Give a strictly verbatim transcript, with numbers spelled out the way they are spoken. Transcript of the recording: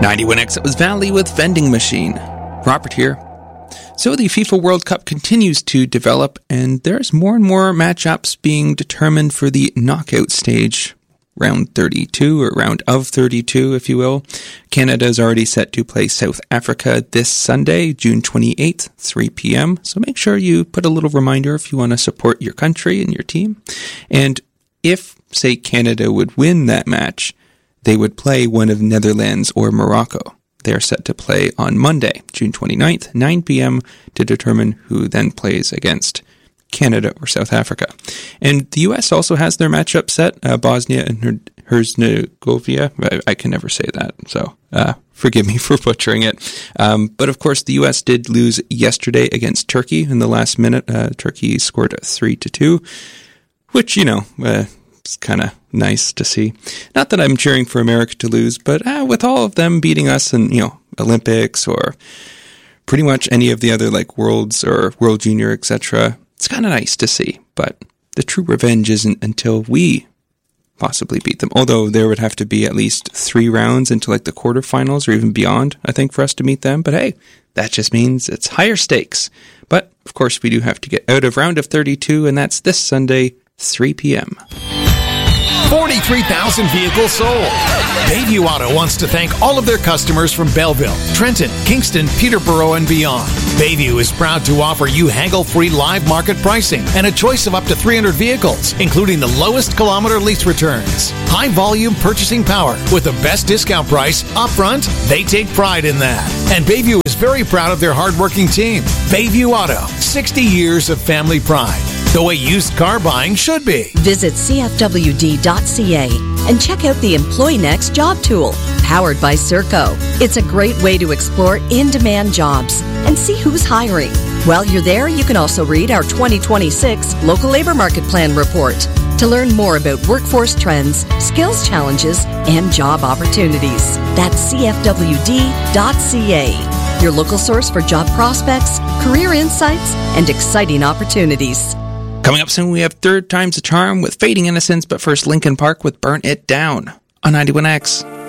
ninety-one X, it was Valley with Vending Machine. Robert here. So the FIFA World Cup continues to develop, and there's more and more matchups being determined for the knockout stage. Round thirty-two, or round of thirty-two, if you will. Canada is already set to play South Africa this Sunday, June twenty-eighth, three p.m. So make sure you put a little reminder if you want to support your country and your team. And if, say, Canada would win that match, they would play one of Netherlands or Morocco. They are set to play on Monday, June twenty-ninth, nine p.m. to determine who then plays against Canada or South Africa. And the U S also has their matchup set, uh, Bosnia and Herzegovina. I, I can never say that, so uh, forgive me for butchering it. Um, but of course, the U S did lose yesterday against Turkey in the last minute. Uh, Turkey scored a three to two, which, you know, uh, it's kind of nice to see. Not that I'm cheering for America to lose, but uh, with all of them beating us in, you know, Olympics or pretty much any of the other like Worlds or World Junior, et cetera, it's kind of nice to see. But the true revenge isn't until we possibly beat them. Although there would have to be at least three rounds into like the quarterfinals or even beyond, I think, for us to meet them. But hey, that just means it's higher stakes. But of course, we do have to get out of round of thirty-two, and that's this Sunday, three p.m. forty-three thousand vehicles sold. Bayview Auto wants to thank all of their customers from Belleville, Trenton, Kingston, Peterborough, and beyond. Bayview is proud to offer you haggle-free live market pricing and a choice of up to three hundred vehicles, including the lowest kilometer lease returns. High-volume purchasing power with the best discount price upfront. They take pride in that. And Bayview is very proud of their hardworking team. Bayview Auto, sixty years of family pride. The way used car buying should be. Visit c f w d dot c a and check out the Employ Next job tool, powered by Serco. It's a great way to explore in-demand jobs and see who's hiring. While you're there, you can also read our twenty twenty-six Local Labor Market Plan report to learn more about workforce trends, skills challenges, and job opportunities. That's c f w d dot c a, your local source for job prospects, career insights, and exciting opportunities. Coming up soon, we have Third Time's a Charm with Fading Innocence, but first Linkin Park with Burn It Down on ninety-one X.